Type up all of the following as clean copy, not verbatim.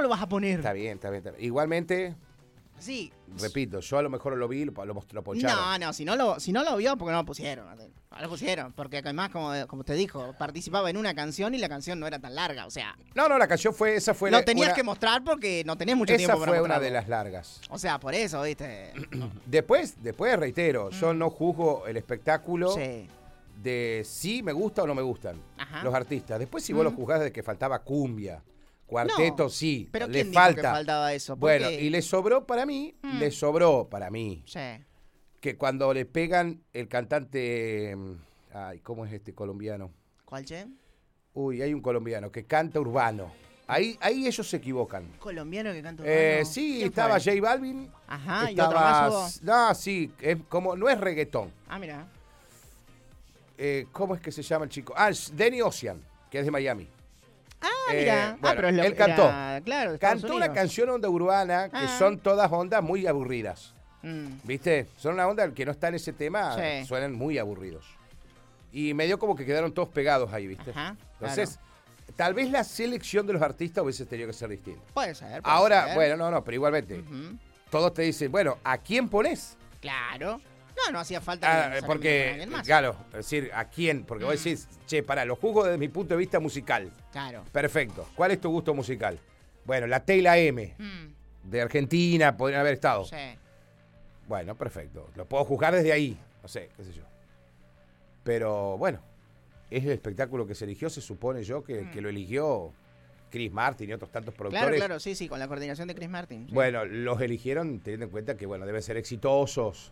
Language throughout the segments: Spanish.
lo vas a poner? Está bien, está bien, está bien. Igualmente, Sí. repito, yo a lo mejor lo vi, lo poncharon. No, si no lo vio, porque no lo pusieron. No lo pusieron, porque además, como te dijo, participaba en una canción y la canción no era tan larga, o sea... No, la canción esa fue... Lo tenías que mostrar porque no tenías mucho tiempo para Esa fue una mostrarlo. de las largas. O sea, por eso, ¿viste? Después reitero, yo no juzgo el espectáculo Sí. de si me gusta o no me gustan Ajá. los artistas. Después si vos lo juzgás de que faltaba cumbia, cuarteto, No, sí, pero le ¿quién dijo falta. que faltaba eso? Bueno, Porque- y le sobró para mí, Sí. que cuando le pegan el cantante, ay, ¿cómo es este colombiano? ¿Cuál, che? Uy, hay un colombiano que canta urbano. Ahí ellos se equivocan. Colombiano que canta urbano. Sí, ¿Quién estaba fue? J Balvin. Ajá, ¿y otro más hubo? No, sí, no es reggaetón. Ah, mira. ¿Cómo es que se llama el chico? Danny Ocean, que es de Miami. Ah, mira. Bueno, pero es lo él que cantó. era, claro, de Estados Cantó una Unidos. canción onda urbana que Ah. son todas ondas muy aburridas. Mm. ¿Viste? Son una onda que no está en ese tema, Sí. suenan muy aburridos. Y medio como que quedaron todos pegados ahí, ¿viste? Ajá, Entonces, tal vez la selección de los artistas hubiese tenido que ser distinta. Puede ser. Ahora, bueno, no, pero igualmente, Ujú. todos te dicen, bueno, ¿a quién pones? Claro. No hacía falta que sacar Porque, a alguien más. claro, es decir, ¿a quién? Porque vos decís, che, pará, lo juzgo desde mi punto de vista musical. Claro. Perfecto. ¿Cuál es tu gusto musical? Bueno, la T y la M, de Argentina, podrían haber estado. Sí. Bueno, perfecto. Lo puedo juzgar desde ahí, no sé, qué sé yo. Pero, bueno, es el espectáculo que se eligió, se supone yo que lo eligió Chris Martin y otros tantos productores. Claro, sí, con la coordinación de Chris Martin. Sí. Bueno, los eligieron teniendo en cuenta que, bueno, deben ser exitosos.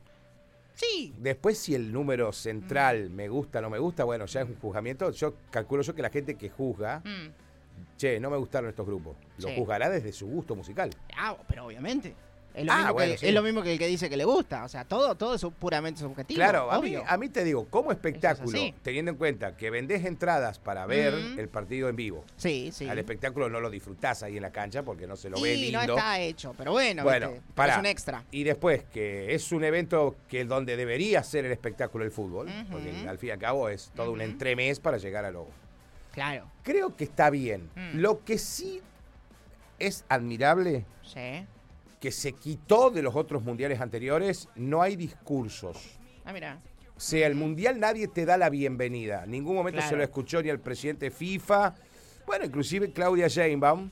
Sí. Después, si el número central me gusta o no me gusta, bueno, ya es un juzgamiento. Yo calculo que la gente que juzga, che, no me gustaron estos grupos, lo Sí. juzgará desde su gusto musical. Ah, pero obviamente. Es lo, Ah, mismo, bueno, sí. es lo mismo que el que dice que le gusta. O sea, todo es puramente subjetivo. Claro, obvio. a mí te digo, como espectáculo, así. teniendo en cuenta que vendés entradas para ver el partido en vivo, Sí. al espectáculo no lo disfrutás ahí en la cancha porque no se lo ve Y lindo. no está hecho, pero bueno, Bueno, ¿viste? pará. Es un extra. Y después, que es un evento que donde debería ser el espectáculo del fútbol, porque al fin y al cabo es todo un entremés para llegar a lo... Claro. Creo que está bien. Lo que sí es admirable, Sí. que se quitó de los otros mundiales anteriores, no hay discursos. Ah, mira. O sea, el mundial nadie te da la bienvenida. En ningún momento Claro. se lo escuchó ni al presidente FIFA. Bueno, inclusive Claudia Sheinbaum.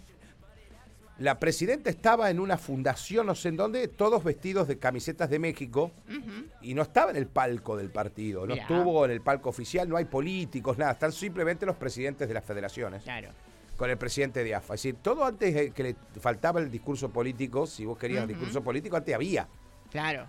La presidenta estaba en una fundación, no sé en dónde, todos vestidos de camisetas de México. Y no estaba en el palco del partido. No Mirá. estuvo en el palco oficial, no hay políticos, nada. Están simplemente los presidentes de las federaciones. Claro. Con el presidente de AFA. Es decir, todo antes de que le faltaba el discurso político, si vos querías el discurso político, antes había. Claro.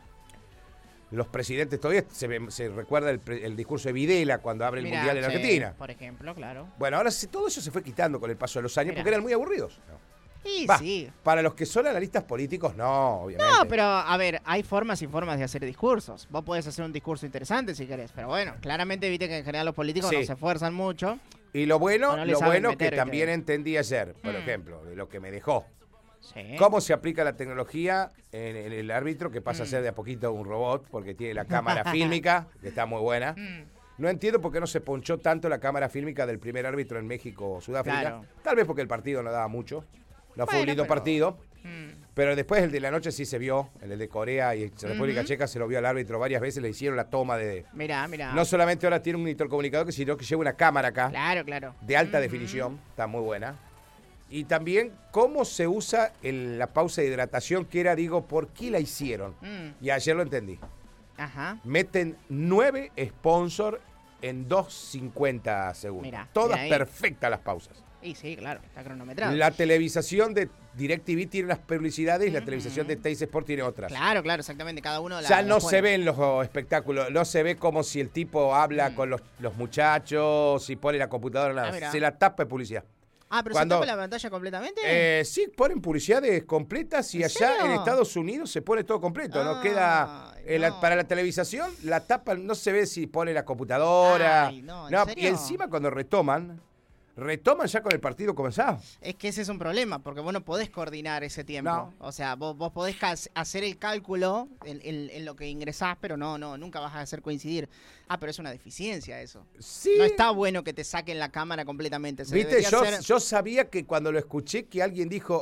Los presidentes, todavía se recuerda el discurso de Videla cuando abre el Mirá, Mundial en sí, Argentina. Por ejemplo, claro. Bueno, ahora todo eso se fue quitando con el paso de los años Mirá. porque eran muy aburridos. Y Va, sí. para los que son analistas políticos, no, obviamente. No, pero a ver, hay formas y formas de hacer discursos. Vos podés hacer un discurso interesante si querés, pero bueno, claramente viste que en general los políticos Sí. no se esfuerzan mucho. Y lo bueno, O no le saben meter, que ¿viste? también entendí ayer, por ejemplo, de lo que me dejó. Sí. ¿Cómo se aplica la tecnología en el árbitro que pasa a ser de a poquito un robot porque tiene la cámara fílmica, que está muy buena? No entiendo por qué no se ponchó tanto la cámara fílmica del primer árbitro en México o Sudáfrica. Claro. Tal vez porque el partido no daba mucho. No fue un Bueno, lindo pero- partido. Pero después el de la noche sí se vio, el de Corea y República Checa se lo vio al árbitro varias veces, le hicieron la toma de... Mirá. No solamente ahora tiene un intercomunicador, sino que lleva una cámara acá Claro. de alta definición, está muy buena. Y también cómo se usa la pausa de hidratación, que era, digo, ¿por qué la hicieron? Y ayer lo entendí. Ajá. Meten 9 sponsors en 2.50 segundos. Mirá, Todas mirá ahí. perfectas las pausas. Y sí, claro, está cronometrado. La televisación de DirecTV tiene unas publicidades y la televisación de Teis Sport tiene otras. Claro, exactamente, cada uno Ya no la se juega. ven los espectáculos, no se ve como si el tipo habla con los muchachos, si pone la computadora, nada. mirá. Se la tapa de publicidad. Ah, pero Cuando- ¿se tapa la pantalla completamente? Sí, ponen publicidades completas y ¿En allá serio? en Estados Unidos se pone todo completo. No queda. Ay, no. Para la televisión, la tapa no se ve si pone la computadora. Ay, no, ¿en serio? Y encima cuando retoman ya con el partido comenzado. Es que ese es un problema, porque vos no podés coordinar ese tiempo. No. O sea, vos podés hacer el cálculo en lo que ingresás, pero nunca vas a hacer coincidir. Ah, pero es una deficiencia eso. Sí. No está bueno que te saquen la cámara completamente. Se Viste, debería hacer- yo sabía que cuando lo escuché que alguien dijo,